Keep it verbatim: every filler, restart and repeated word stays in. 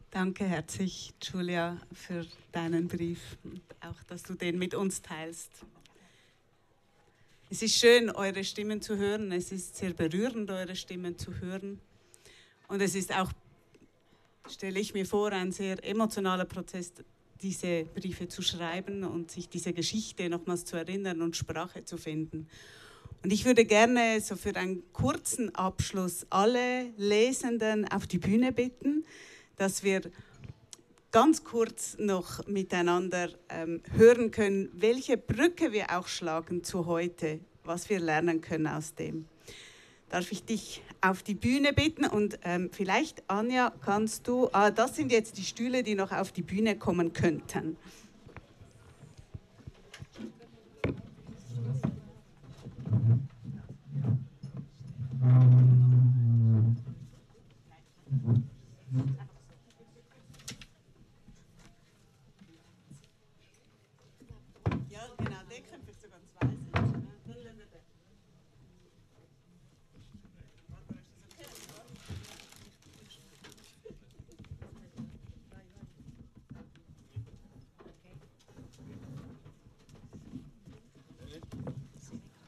Danke herzlich, Julia, für deinen Brief und auch, dass du den mit uns teilst. Es ist schön, eure Stimmen zu hören. Es ist sehr berührend, eure Stimmen zu hören. Und es ist auch, stelle ich mir vor, ein sehr emotionaler Prozess, diese Briefe zu schreiben und sich diese Geschichte nochmals zu erinnern und Sprache zu finden. Und ich würde gerne so für einen kurzen Abschluss alle Lesenden auf die Bühne bitten, dass wir ganz kurz noch miteinander ähm, hören können, welche Brücke wir auch schlagen zu heute, was wir lernen können aus dem. Darf ich dich auf die Bühne bitten und ähm, vielleicht, Anja, kannst du, ah, das sind jetzt die Stühle, die noch auf die Bühne kommen könnten.